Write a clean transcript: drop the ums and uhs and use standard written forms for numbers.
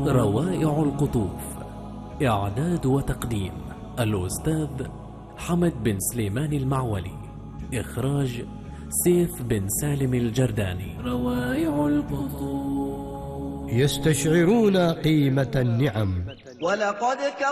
روائع القطوف. إعداد وتقديم الأستاذ حمد بن سليمان المعولي. إخراج سيف بن سالم الجرداني. روائع القطوف. يستشعرون قيمة النعم. ولقد